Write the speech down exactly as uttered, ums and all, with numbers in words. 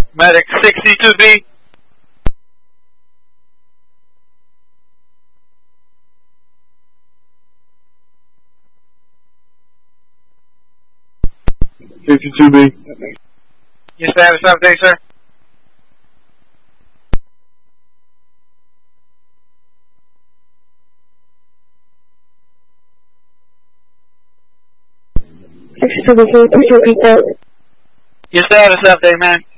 Medic sixty-two B. sixty-two B. Your status update, sir? sixty-two B, can you repeat that? Your status update, man.